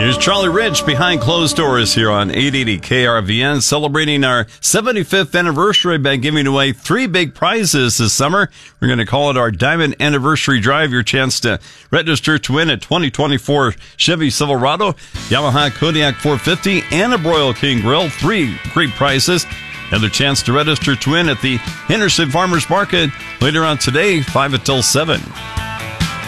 Here's Charlie Rich behind closed doors here on 880 KRVN, celebrating our 75th anniversary by giving away 3 big prizes this summer. We're going to call it our Diamond Anniversary Drive, your chance to register to win a 2024 Chevy Silverado, Yamaha Kodiak 450, and a Broil King Grill. 3 great prizes. Another chance to register to win at the Henderson Farmers Market later on today, 5 until 7.